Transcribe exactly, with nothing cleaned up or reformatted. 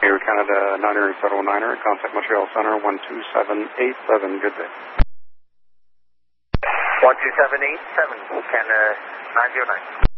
Air Canada niner Federal niner, contact Montreal Center one two seven eight seven. Good day. one two seven eight seven, Canada nine zero nine.